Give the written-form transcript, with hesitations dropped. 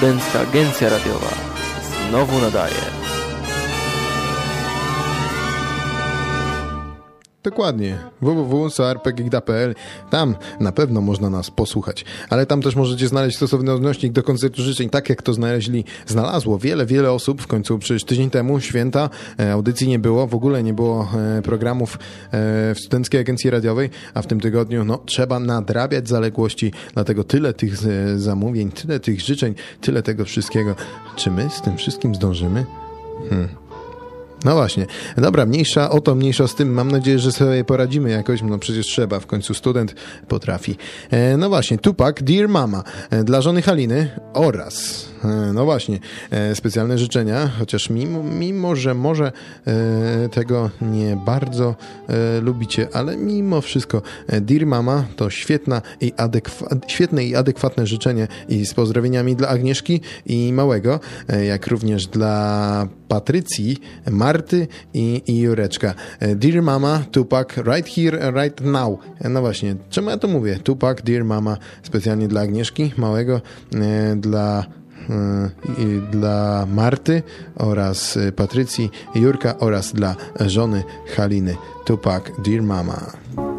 Studencka Agencja Radiowa znowu nadaje. Dokładnie, www.soarpegida.pl. Tam na pewno można nas posłuchać, ale tam też możecie znaleźć stosowny odnośnik do koncertu życzeń, tak jak to znalazło wiele osób. W końcu przecież tydzień temu, święta, audycji nie było, w ogóle nie było programów w Studenckiej Agencji Radiowej, a w tym tygodniu trzeba nadrabiać zaległości, dlatego tyle tych zamówień, tyle tych życzeń, tyle tego wszystkiego. Czy my z tym wszystkim zdążymy? No właśnie. Dobra, mniejsza z tym. Mam nadzieję, że sobie poradzimy jakoś. No przecież trzeba. W końcu student potrafi. No właśnie. Tupac, Dear Mama. Dla żony Haliny oraz... No właśnie. Specjalne życzenia. Chociaż mimo że może tego nie bardzo lubicie, ale mimo wszystko Dear Mama to świetne i adekwatne życzenie i z pozdrowieniami dla Agnieszki i Małego, jak również dla Patrycji, Marty i Jureczka. Dear Mama, Tupac, right here, right now. No właśnie, czemu ja to mówię? Tupac, Dear Mama, specjalnie dla Agnieszki, Małego, dla Marty oraz Patrycji, Jurka oraz dla żony Haliny. Tupac, Dear Mama.